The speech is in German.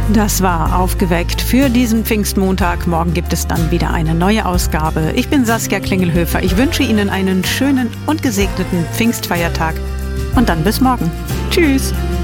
Das war Aufgeweckt für diesen Pfingstmontag. Morgen gibt es dann wieder eine neue Ausgabe. Ich bin Saskia Klingelhöfer. Ich wünsche Ihnen einen schönen und gesegneten Pfingstfeiertag. Und dann bis morgen. Tschüss.